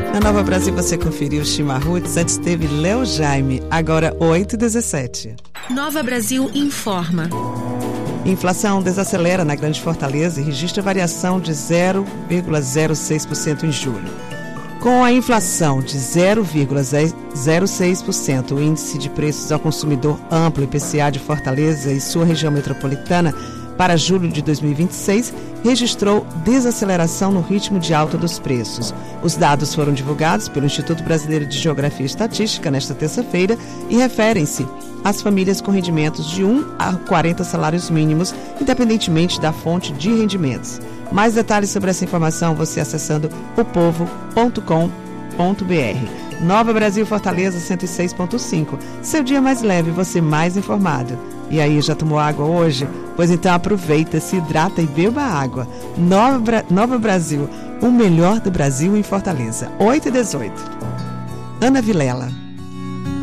Na Nova Brasil você conferiu Chima Roots, antes teve Léo Jaime, agora 8h17. Nova Brasil informa. Inflação desacelera na Grande Fortaleza e registra variação de 0,06% em julho. Com a inflação de 0,06%, o índice de preços ao consumidor amplo IPCA de Fortaleza e sua região metropolitana para julho de 2026 registrou desaceleração no ritmo de alta dos preços. Os dados foram divulgados pelo Instituto Brasileiro de Geografia e Estatística nesta terça-feira e referem-se às famílias com rendimentos de 1 a 40 salários mínimos, independentemente da fonte de rendimentos. Mais detalhes sobre essa informação você acessando opovo.com.br. Nova Brasil Fortaleza 106.5. Seu dia mais leve, você mais informado. E aí, já tomou água hoje? Pois então aproveita, se hidrata e beba água. Nova Brasil, o melhor do Brasil em Fortaleza. 8h18. Ana Vilela.